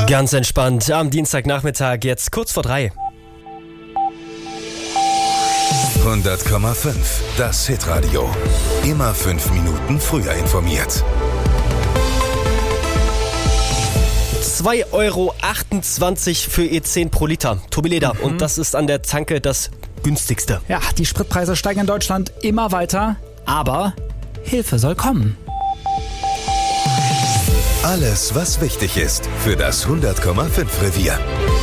Ganz entspannt am Dienstagnachmittag, jetzt kurz vor 3. 100,5, das Hitradio. Immer 5 Minuten früher informiert. 2,28 € für E10 pro Liter. Tobi Leder. Und das ist an der Tanke das günstigste. Ja, die Spritpreise steigen in Deutschland immer weiter, aber Hilfe soll kommen. Alles, was wichtig ist für das 100,5 Revier.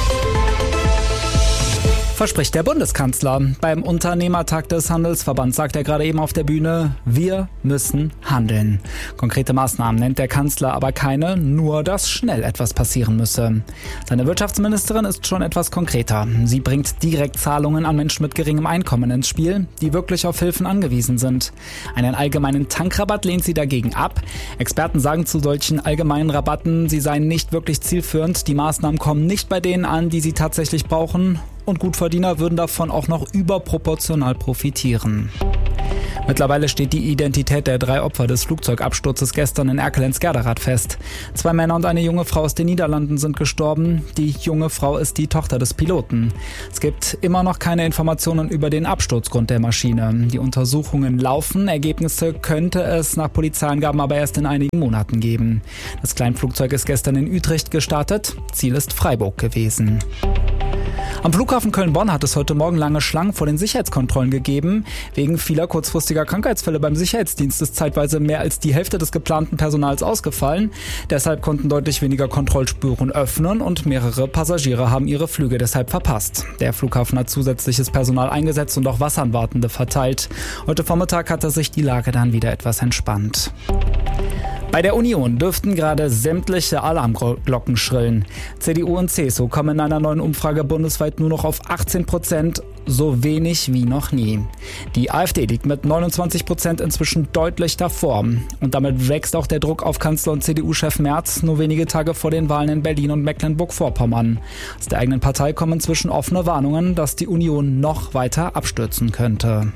Verspricht der Bundeskanzler. Beim Unternehmertag des Handelsverbands sagt er gerade eben auf der Bühne, wir müssen handeln. Konkrete Maßnahmen nennt der Kanzler aber keine, nur dass schnell etwas passieren müsse. Seine Wirtschaftsministerin ist schon etwas konkreter. Sie bringt Direktzahlungen an Menschen mit geringem Einkommen ins Spiel, die wirklich auf Hilfen angewiesen sind. Einen allgemeinen Tankrabatt lehnt sie dagegen ab. Experten sagen zu solchen allgemeinen Rabatten, sie seien nicht wirklich zielführend. Die Maßnahmen kommen nicht bei denen an, die sie tatsächlich brauchen. Und Gutverdiener würden davon auch noch überproportional profitieren. Mittlerweile steht die Identität der 3 Opfer des Flugzeugabsturzes gestern in Erkelenz-Gerderat fest. 2 Männer und eine junge Frau aus den Niederlanden sind gestorben. Die junge Frau ist die Tochter des Piloten. Es gibt immer noch keine Informationen über den Absturzgrund der Maschine. Die Untersuchungen laufen. Ergebnisse könnte es nach Polizeiangaben aber erst in einigen Monaten geben. Das Kleinflugzeug ist gestern in Utrecht gestartet. Ziel ist Freiburg gewesen. Am Flughafen Köln-Bonn hat es heute Morgen lange Schlangen vor den Sicherheitskontrollen gegeben. Wegen vieler kurzfristiger Krankheitsfälle beim Sicherheitsdienst ist zeitweise mehr als die Hälfte des geplanten Personals ausgefallen. Deshalb konnten deutlich weniger Kontrollspuren öffnen und mehrere Passagiere haben ihre Flüge deshalb verpasst. Der Flughafen hat zusätzliches Personal eingesetzt und auch Wasseranwartende verteilt. Heute Vormittag hatte sich die Lage dann wieder etwas entspannt. Bei der Union dürften gerade sämtliche Alarmglocken schrillen. CDU und CSU kommen in einer neuen Umfrage bundesweit nur noch auf 18%, so wenig wie noch nie. Die AfD liegt mit 29% inzwischen deutlich davor. Und damit wächst auch der Druck auf Kanzler und CDU-Chef Merz, nur wenige Tage vor den Wahlen in Berlin und Mecklenburg-Vorpommern. Aus der eigenen Partei kommen inzwischen offene Warnungen, dass die Union noch weiter abstürzen könnte.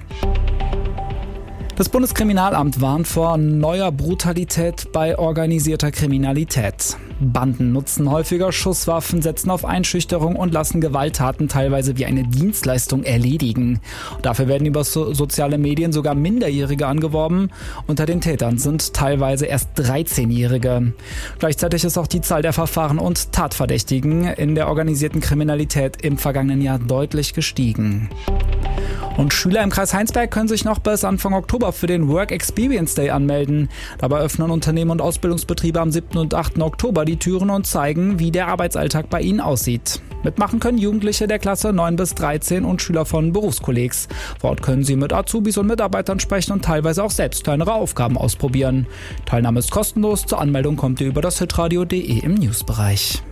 Das Bundeskriminalamt warnt vor neuer Brutalität bei organisierter Kriminalität. Banden nutzen häufiger Schusswaffen, setzen auf Einschüchterung und lassen Gewalttaten teilweise wie eine Dienstleistung erledigen. Dafür werden über soziale Medien sogar Minderjährige angeworben. Unter den Tätern sind teilweise erst 13-Jährige. Gleichzeitig ist auch die Zahl der Verfahren und Tatverdächtigen in der organisierten Kriminalität im vergangenen Jahr deutlich gestiegen. Und Schüler im Kreis Heinsberg können sich noch bis Anfang Oktober für den Work Experience Day anmelden. Dabei öffnen Unternehmen und Ausbildungsbetriebe am 7. und 8. Oktober die Türen und zeigen, wie der Arbeitsalltag bei ihnen aussieht. Mitmachen können Jugendliche der Klasse 9 bis 13 und Schüler von Berufskollegs. Vor Ort können sie mit Azubis und Mitarbeitern sprechen und teilweise auch selbst kleinere Aufgaben ausprobieren. Teilnahme ist kostenlos. Zur Anmeldung kommt ihr über das hitradio.de im Newsbereich.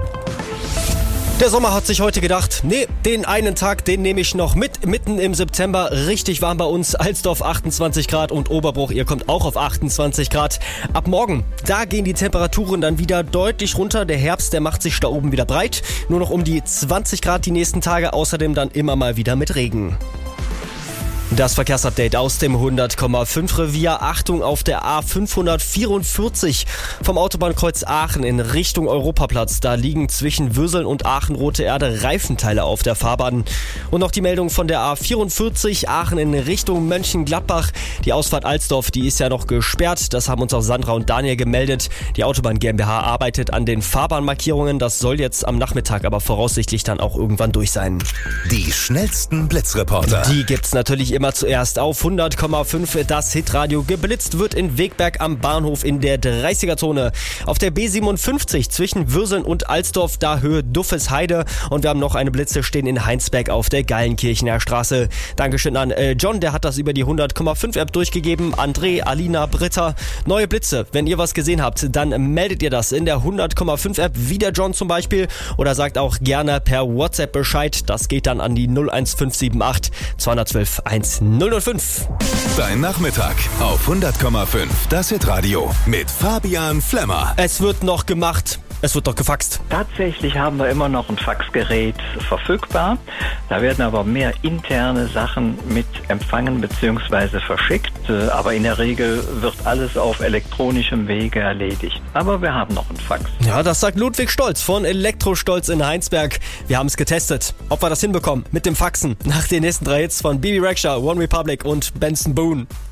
Der Sommer hat sich heute gedacht, nee, den einen Tag, den nehme ich noch mit. Mitten im September, richtig warm bei uns. Alsdorf 28 Grad und Oberbruch, ihr kommt auch auf 28 Grad. Ab morgen, da gehen die Temperaturen dann wieder deutlich runter. Der Herbst, der macht sich da oben wieder breit. Nur noch um die 20 Grad die nächsten Tage, außerdem dann immer mal wieder mit Regen. Das Verkehrsupdate aus dem 100,5 Revier. Achtung auf der A544 vom Autobahnkreuz Aachen in Richtung Europaplatz. Da liegen zwischen Würseln und Aachen Rote Erde Reifenteile auf der Fahrbahn. Und noch die Meldung von der A44 Aachen in Richtung Mönchengladbach. Die Ausfahrt Alsdorf, die ist ja noch gesperrt. Das haben uns auch Sandra und Daniel gemeldet. Die Autobahn GmbH arbeitet an den Fahrbahnmarkierungen. Das soll jetzt am Nachmittag aber voraussichtlich dann auch irgendwann durch sein. Die schnellsten Blitzreporter. Die gibt's natürlich immer zuerst auf 100,5. Das Hitradio. Geblitzt wird in Wegberg am Bahnhof in der 30er-Zone. Auf der B57 zwischen Würseln und Alsdorf, da Höhe Duffesheide. Und wir haben noch eine Blitze stehen in Heinsberg auf der Gallenkirchener Straße. Dankeschön an John, der hat das über die 100,5 App durchgegeben. André, Alina, Britta. Neue Blitze. Wenn ihr was gesehen habt, dann meldet ihr das in der 100,5 App, wie der John zum Beispiel. Oder sagt auch gerne per WhatsApp Bescheid. Das geht dann an die 01578 212 1005. Dein Nachmittag auf 100,5. Das Hitradio mit Fabian Flemmer. Es wird noch gemacht. es wird doch gefaxt. Tatsächlich haben wir immer noch ein Faxgerät verfügbar. Da werden aber mehr interne Sachen mit empfangen bzw. verschickt. Aber in der Regel wird alles auf elektronischem Wege erledigt. Aber wir haben noch einen Fax. Ja, das sagt Ludwig Stolz von Elektrostolz in Heinsberg. Wir haben es getestet, ob wir das hinbekommen mit dem Faxen. Nach den nächsten 3 Hits von Bibi Rexha, One Republic und Benson Boone.